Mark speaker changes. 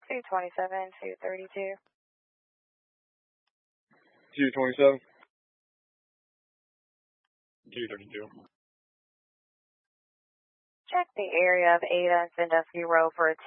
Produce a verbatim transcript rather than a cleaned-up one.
Speaker 1: two twenty-seven, two thirty-two.
Speaker 2: two twenty-seven. two thirty-two.
Speaker 1: Check the area of Ada and Sandusky Row for a